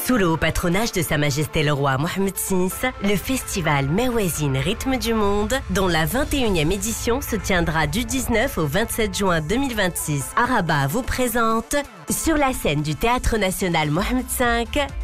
Sous le haut patronage de Sa Majesté le Roi Mohammed VI, le festival Merwezine Rythme du Monde, dont la 21e édition se tiendra du 19 au 27 juin 2026 à Rabat, vous présente sur la scène du Théâtre National Mohammed V